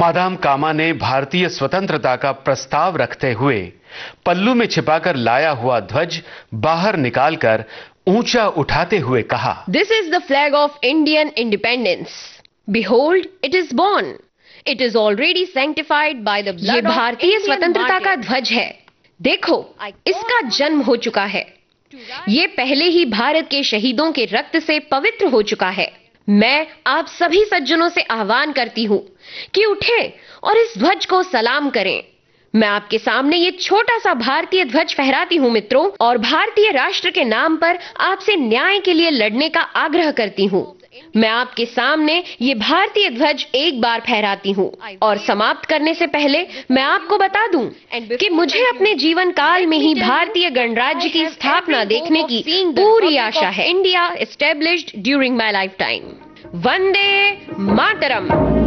Madame कामा ने भारतीय स्वतंत्रता का प्रस्ताव रखते हुए पल्लू में छिपाकर लाया हुआ ध्वज बाहर निकालकर ऊंचा उठाते हुए कहा, this is the flag of Indian independence. Behold, it is born. It is already sanctified by the blood. ये भारतीय स्वतंत्रता का ध्वज है। देखो, इसका जन्म हो चुका है। ये पहले ही भारत के शहीदों के रक्त से पवित्र हो चुका है। मैं आप सभी सज्जनों से आह्वान करती हूं कि उठें और इस ध्वज को सलाम करें। मैं आपके सामने ये छोटा सा भारतीय ध्वज फहराती हूं मित्रों, और भारतीय राष्ट्र के नाम पर आपसे न्याय के लिए लड़ने का आग्रह करती हूं। मैं आपके सामने ये भारतीय ध्वज एक बार फहराती हूं, और समाप्त करने से पहले मैं आपको बता दूं कि मुझे अपने जीवन काल में ही भारतीय गणराज्य की स्थापना देखने की पूरी आशा है। India established during my life time. Vande Mataram.